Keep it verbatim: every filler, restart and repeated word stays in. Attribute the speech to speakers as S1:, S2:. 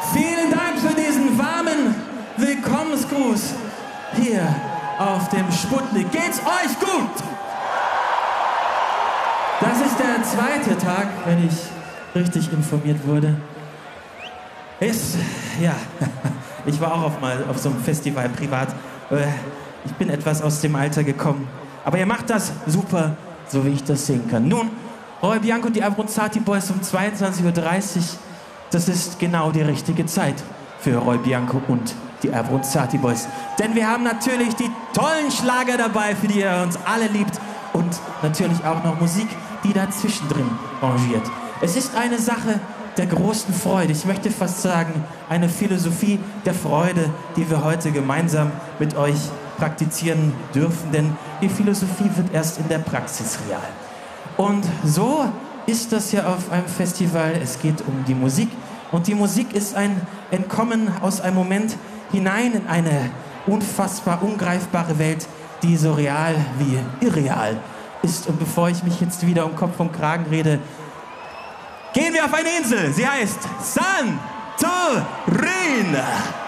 S1: Vielen Dank für diesen warmen Willkommensgruß hier auf dem Sputnik. Geht's euch gut? Das ist der zweite Tag, wenn ich richtig informiert wurde. Ist, ja, ich war auch auf mal auf so einem Festival privat. Ich bin etwas aus dem Alter gekommen. Aber ihr macht das super, so wie ich das sehen kann. Nun, Roy Bianco und die Abronzati Boys um zweiundzwanzig Uhr dreißig. Das ist genau die richtige Zeit für Roy Bianco und die Abronzati Boys. Denn wir haben natürlich die tollen Schlager dabei, für die ihr uns alle liebt. Und natürlich auch noch Musik, die dazwischen drin rangiert. Es ist eine Sache der großen Freude. Ich möchte fast sagen, eine Philosophie der Freude, die wir heute gemeinsam mit euch praktizieren dürfen. Denn die Philosophie wird erst in der Praxis real. Und so ist das ja auf einem Festival. Es geht um die Musik. Und die Musik ist ein Entkommen aus einem Moment hinein in eine unfassbar ungreifbare Welt, die so real wie irreal ist. Und bevor ich mich jetzt wieder um Kopf und Kragen rede, gehen wir auf eine Insel. Sie heißt Santorin.